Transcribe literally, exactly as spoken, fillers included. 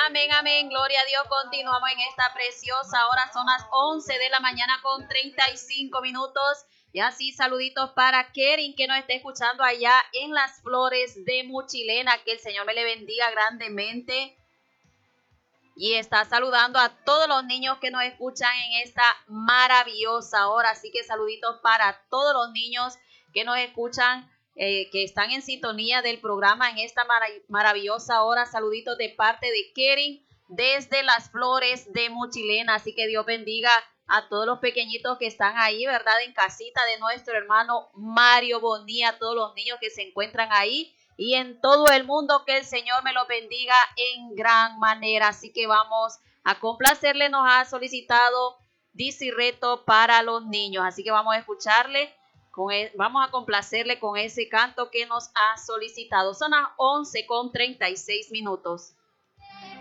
Amén, amén, gloria a Dios. Continuamos en esta preciosa hora, son las once de la mañana con treinta y cinco minutos. Y así saluditos para Kerin que nos está escuchando allá en Las Flores de Muchilena, que el Señor me le bendiga grandemente. Y está saludando a todos los niños que nos escuchan en esta maravillosa hora. Así que saluditos para todos los niños que nos escuchan, eh, que están en sintonía del programa en esta marav maravillosa hora. Saluditos de parte de Kerin desde Las Flores de Muchilena. Así que Dios bendiga a todos los pequeñitos que están ahí, ¿verdad? En casita de nuestro hermano Mario Bonilla, a todos los niños que se encuentran ahí. Y en todo el mundo, que el Señor me lo bendiga en gran manera. Así que vamos a complacerle. Nos ha solicitado Dice Reto para los niños. Así que vamos a escucharle. Con el, vamos a complacerle con ese canto que nos ha solicitado. Son las once con treinta y seis minutos.